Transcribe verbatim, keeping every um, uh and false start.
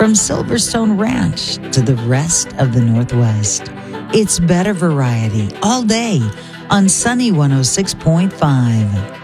From Silverstone Ranch to the rest of the Northwest, it's better variety all day on Sunny one oh six point five.